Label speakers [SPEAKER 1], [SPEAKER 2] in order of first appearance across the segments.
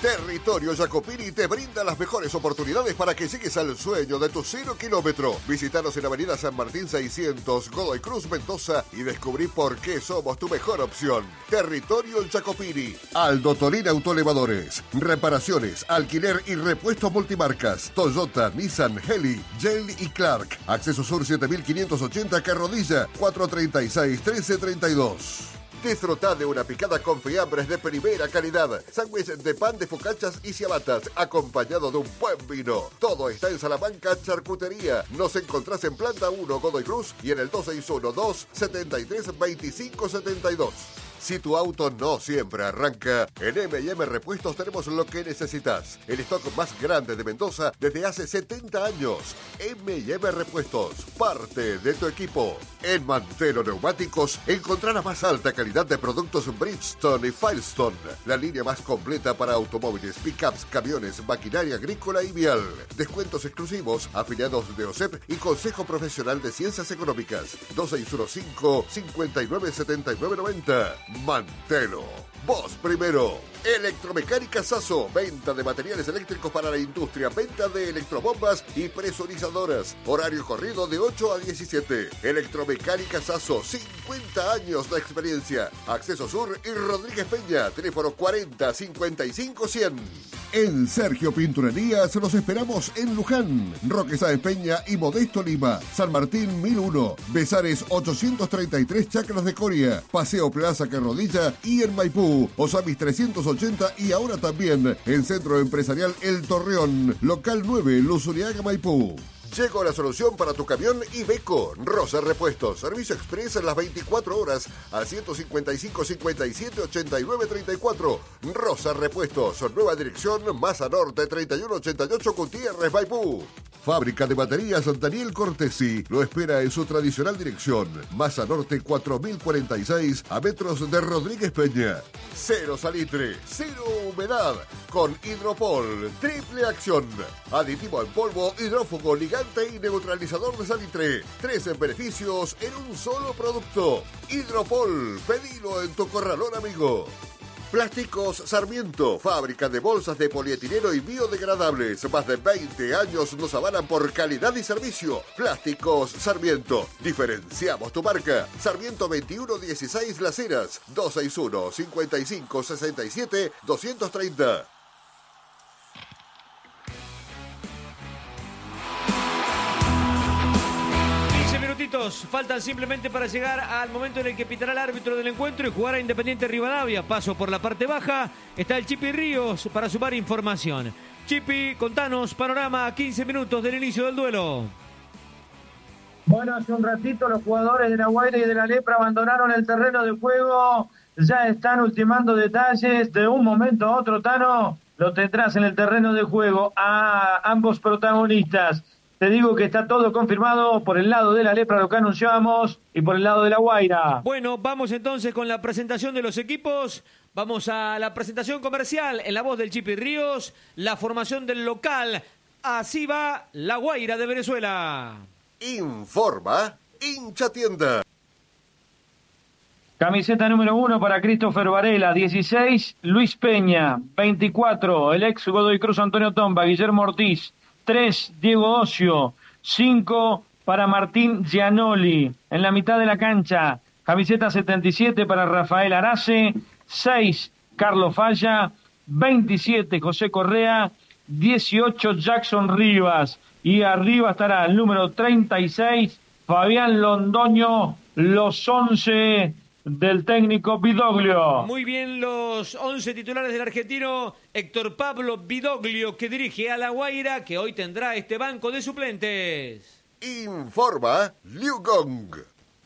[SPEAKER 1] Territorio Jacopini te brinda las mejores oportunidades para que llegues al sueño de tu 0 kilómetro. Visítanos en Avenida San Martín 600, Godoy Cruz, Mendoza y descubrí por qué somos tu mejor opción. Territorio Jacopini. Aldo Tolín Autoelevadores. Reparaciones, alquiler y repuestos multimarcas. Toyota, Nissan, Heli, Yale y Clark. Acceso Sur 7580 Carrodilla 436-1332. Disfruta de una picada con fiambres de primera calidad, sándwich de pan de focachas y ciabatas, acompañado de un buen vino. Todo está en Salamanca Charcutería. Nos encontrás en Planta 1 Godoy Cruz y en el 2612-732572. Si tu auto no siempre arranca, en M&M Repuestos tenemos lo que necesitas. El stock más grande de Mendoza desde hace 70 años. M&M Repuestos, parte de tu equipo. En Mantelo Neumáticos encontrarás la más alta calidad de productos Bridgestone y Firestone. La línea más completa para automóviles, pickups, camiones, maquinaria agrícola y vial. Descuentos exclusivos, afiliados de OSEP y Consejo Profesional de Ciencias Económicas. 2615-597990. Mantelo. Vos primero. Electromecánica Sasso. Venta de materiales eléctricos para la industria. Venta de electrobombas y presurizadoras. Horario corrido de 8 a 17. Electromecánica Sasso. 50 años de experiencia. Acceso Sur y Rodríguez Peña. Teléfono 40 55 100. En Sergio Pinturerías los esperamos en Luján, Roque Sáenz Peña y Modesto Lima. San Martín 1001. Besares 833 Chacras de Coria. Paseo Plaza Carrodilla y en Maipú. Osamis 380 y ahora también en Centro Empresarial El Torreón. Local 9, Luzuriaga, Maipú. Llegó la solución para tu camión Iveco. Rosa Repuestos. Servicio express en las 24 horas al 155 57 89 34. Rosa Repuestos. Nueva dirección, Masa Norte 3188 Gutiérrez, Maipú. Fábrica de baterías Daniel Cortesi lo espera en su tradicional dirección. Masa Norte 4046 a metros de Rodríguez Peña. Cero salitre, cero humedad. Con Hidropol, triple acción. Aditivo en polvo, hidrófugo, ligante y neutralizador de salitre. 13 beneficios en un solo producto. Hidropol, pedilo en tu corralón amigo. Plásticos Sarmiento, fábrica de bolsas de polietileno y biodegradables. Más de 20 años nos avalan por calidad y servicio. Plásticos Sarmiento. Diferenciamos tu marca. Sarmiento 2116 Las Heras. 261 55 67 230.
[SPEAKER 2] Faltan simplemente para llegar al momento en el que pitará el árbitro del encuentro y jugará Independiente Rivadavia. Paso por la parte baja. Está el Chipi Ríos para sumar información. Chipi, contanos, panorama a 15 minutos del inicio del duelo.
[SPEAKER 3] Bueno, hace un ratito los jugadores de La Guaira y de la Lepra abandonaron el terreno de juego. Ya están ultimando detalles. De un momento a otro, Tano, lo tendrás en el terreno de juego a ambos protagonistas. Te digo que está todo confirmado por el lado de la Lepra, lo que anunciábamos, y por el lado de La Guaira.
[SPEAKER 2] Bueno, vamos entonces con la presentación de los equipos. Vamos a la presentación comercial en la voz del Chipi Ríos, la formación del local. Así va La Guaira de Venezuela.
[SPEAKER 1] Informa Hincha Tienda.
[SPEAKER 3] Camiseta número 1 para Christopher Varela, 16, Luis Peña, 24, el ex Godoy Cruz Antonio Tomba, Guillermo Ortiz, 3, Diego Ocio, 5 para Martín Gianoli. En la mitad de la cancha, camiseta 77 para Rafael Arace, 6, Carlos Falla, 27, José Correa, 18, Jackson Rivas. Y arriba estará el número 36, Fabián Londoño, los 11 del técnico Vidoglio.
[SPEAKER 2] Muy bien, los 11 titulares del argentino Héctor Pablo Vidoglio, que dirige a La Guaira, que hoy tendrá este banco de suplentes.
[SPEAKER 1] Informa Liu Gong.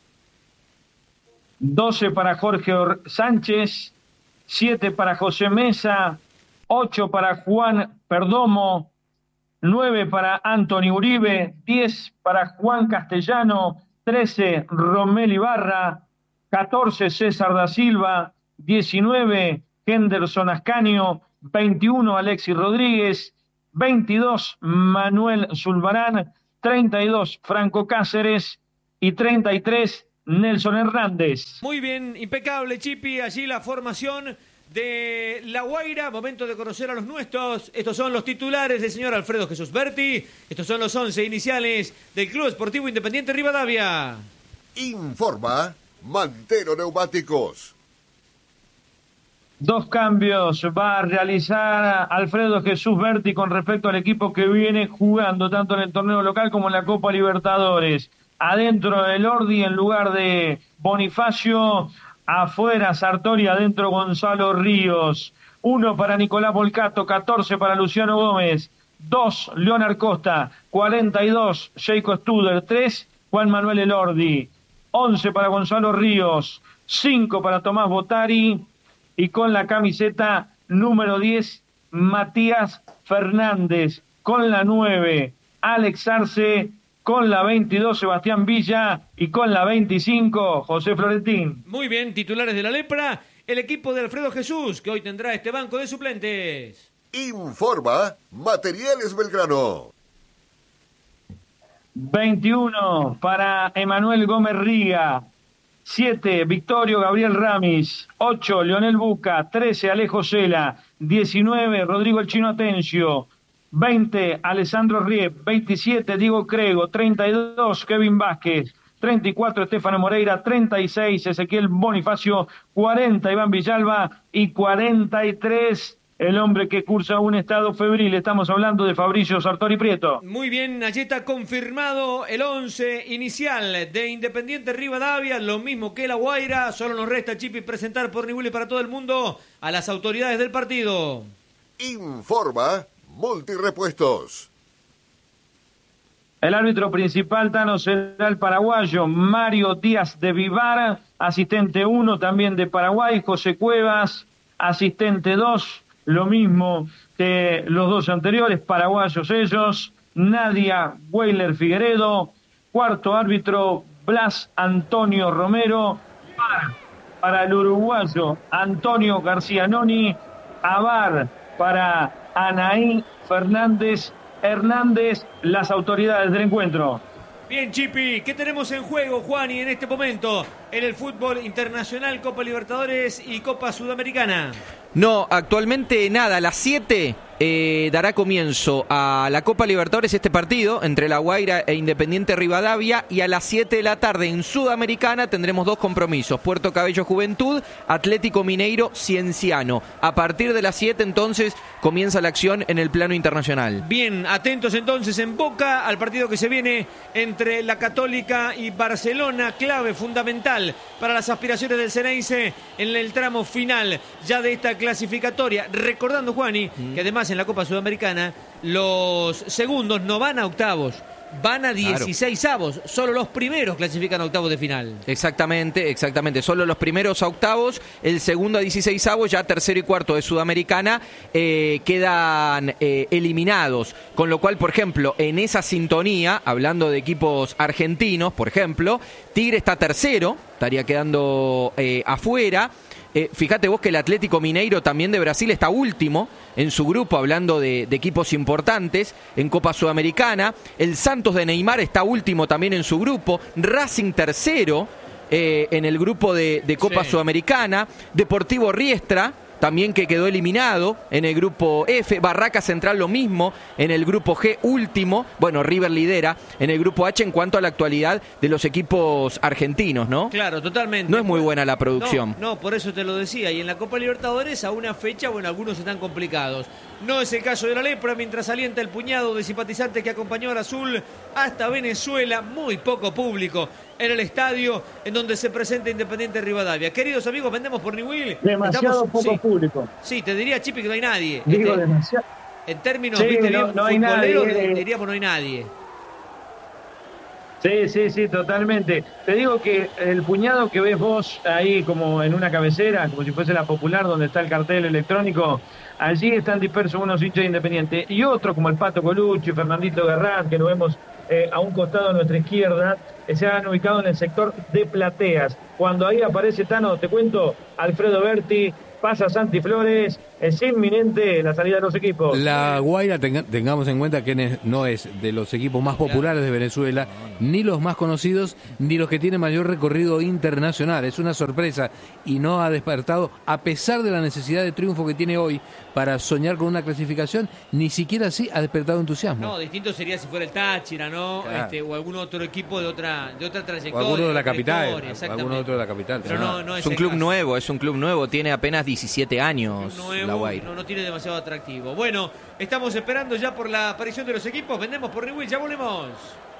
[SPEAKER 3] 12 para Jorge Sánchez, 7 para José Mesa, 8 para Juan Perdomo, 9 para Anthony Uribe, 10 para Juan Castellano, 13 Romel Ibarra, 14 César da Silva, 19 Henderson Ascanio, 21 Alexis Rodríguez, 22 Manuel Zulbarán, 32 Franco Cáceres y 33 Nelson Hernández.
[SPEAKER 2] Muy bien, impecable, Chipi. Allí la formación de La Guaira. Momento de conocer a los nuestros. Estos son los titulares del señor Alfredo Jesús Berti. Estos son los 11 iniciales del Club Esportivo Independiente Rivadavia.
[SPEAKER 1] Informa Mantelo Neumáticos.
[SPEAKER 3] 2 cambios va a realizar Alfredo Jesús Berti con respecto al equipo que viene jugando tanto en el torneo local como en la Copa Libertadores. Adentro el Ordi en lugar de Bonifacio, afuera Sartori, adentro Gonzalo Ríos. 1 para Nicolás Volcato, 14 para Luciano Gómez, 2 Leonard Costa, 42 Jacob Studer, 3 Juan Manuel Elordi, 11 para Gonzalo Ríos, 5 para Tomás Botari, y con la camiseta número 10, Matías Fernández. Con la 9, Alex Arce. Con la 22, Sebastián Villa. Y con la 25, José Florentín.
[SPEAKER 2] Muy bien, titulares de la Lepra. El equipo de Alfredo Jesús, que hoy tendrá este banco de suplentes.
[SPEAKER 1] Informa Materiales Belgrano.
[SPEAKER 3] 21 para Emanuel Gómez Riga. 7, Victorio Gabriel Ramis. 8, Leonel Buca. 13, Alejo Sela. 19, Rodrigo El Chino Atencio. 20, Alessandro Riep. 27, Diego Crego. 32, Kevin Vázquez. 34, Estefano Moreira. 36, Ezequiel Bonifacio. 40, Iván Villalba. Y 43, el hombre que cursa un estado febril. Estamos hablando de Fabricio Sartori Prieto.
[SPEAKER 2] Muy bien, allí está confirmado el 11 inicial de Independiente Rivadavia, lo mismo que La Guaira. Solo nos resta, Chipi, presentar por Niwili para todo el mundo a las autoridades del partido.
[SPEAKER 1] Informa Multirepuestos.
[SPEAKER 3] El árbitro principal, Tano, será el paraguayo Mario Díaz de Vivar. Asistente 1 también de Paraguay, José Cuevas. Asistente 2. Lo mismo que los 2 anteriores, paraguayos ellos. Nadia Weiler Figueredo. Cuarto árbitro, Blas Antonio Romero. Para el uruguayo, Antonio García Noni. Avar para Anaí Fernández Hernández. Las autoridades del encuentro.
[SPEAKER 2] Bien, Chipi, ¿qué tenemos en juego, Juani, en este momento en el fútbol internacional, Copa Libertadores y Copa Sudamericana?
[SPEAKER 4] No, actualmente nada. A las 7 dará comienzo a la Copa Libertadores este partido entre La Guaira e Independiente Rivadavia, y a las 7 de la tarde en Sudamericana tendremos 2 compromisos: Puerto Cabello Juventud, Atlético Mineiro Cienciano. A partir de las 7 entonces comienza la acción en el plano internacional.
[SPEAKER 2] Bien, atentos entonces en Boca al partido que se viene entre la Católica y Barcelona, clave fundamental para las aspiraciones del Ceneice en el tramo final ya de esta clasificatoria. Recordando, Juani, que además en la Copa Sudamericana los segundos no van a octavos, van a 16avos. Solo los primeros clasifican a octavos de final.
[SPEAKER 4] Exactamente. Solo los primeros a octavos, el segundo a 16avos, ya tercero y cuarto de Sudamericana quedan eliminados. Con lo cual, por ejemplo, en esa sintonía, hablando de equipos argentinos, por ejemplo, Tigre está tercero, estaría quedando afuera. Fíjate vos que el Atlético Mineiro también de Brasil está último en su grupo, hablando de equipos importantes en Copa Sudamericana. El Santos de Neymar está último también en su grupo. Racing tercero en el grupo de Copa Sudamericana. Deportivo Riestra también, que quedó eliminado en el grupo F. Barraca Central lo mismo en el grupo G, último. Bueno, River lidera en el grupo H en cuanto a la actualidad de los equipos argentinos, ¿no?
[SPEAKER 2] Claro, totalmente.
[SPEAKER 4] No es muy buena la producción.
[SPEAKER 2] No, por eso te lo decía. Y en la Copa Libertadores a una fecha, bueno, algunos están complicados. No es el caso de la Lepra, mientras alienta el puñado de simpatizantes que acompañó al Azul hasta Venezuela. Muy poco público en el estadio en donde se presenta Independiente Rivadavia. Queridos amigos, vendemos por Newell.
[SPEAKER 3] Demasiado poco público.
[SPEAKER 2] Sí, te diría, Chipi, que no hay nadie.
[SPEAKER 3] Digo, demasiado.
[SPEAKER 2] En términos,
[SPEAKER 3] sí,
[SPEAKER 2] viste,
[SPEAKER 3] no hay nadie.
[SPEAKER 2] Diríamos no hay nadie.
[SPEAKER 3] Sí, totalmente. Te digo que el puñado que ves vos ahí como en una cabecera, como si fuese la Popular, donde está el cartel electrónico, allí están dispersos unos hinchas de Independiente y otros como el Pato Colucci, Fernandito Guerrán, que lo vemos a un costado a nuestra izquierda, se han ubicado en el sector de plateas. Cuando ahí aparece, Tano, te cuento, Alfredo Berti, pasa Santi Flores, es inminente la salida de los equipos.
[SPEAKER 5] La Guaira, tengamos en cuenta que no es de los equipos más populares de Venezuela, ni los más conocidos, ni los que tienen mayor recorrido internacional. Es una sorpresa y no ha despertado, a pesar de la necesidad de triunfo que tiene hoy para soñar con una clasificación, ni siquiera así ha despertado entusiasmo.
[SPEAKER 2] No, distinto sería si fuera el Táchira, ¿no?
[SPEAKER 5] Claro.
[SPEAKER 2] O algún otro equipo de otra trayectoria.
[SPEAKER 5] O alguno de la capital.
[SPEAKER 2] Exactamente.
[SPEAKER 5] Alguno otro de la capital.
[SPEAKER 2] Pero no
[SPEAKER 4] Es un club nuevo, tiene apenas 17 años
[SPEAKER 2] nuevo,
[SPEAKER 4] la Guaira.
[SPEAKER 2] no tiene demasiado atractivo. Bueno, estamos esperando ya por la aparición de los equipos. Vendemos por Newell, ya volvemos.